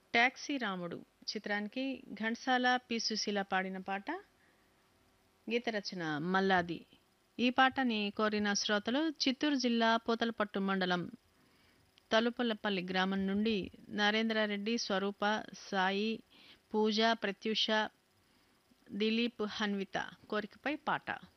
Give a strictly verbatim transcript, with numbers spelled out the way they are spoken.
Taxi రాముడు చిత్రానికి Ghantasala P Susheela పాడిన పాట. గీత రచన మల్లాది. ఈ పాటని కోరిన శ్రోతలు చిత్తూరు జిల్లా పూతలపట్టు మండలం తలుపులపల్లి గ్రామం నుండి నరేంద్రారెడ్డి, స్వరూప, సాయి, పూజ, ప్రత్యూష, దిలీప్, హన్విత కోరికపై పాట.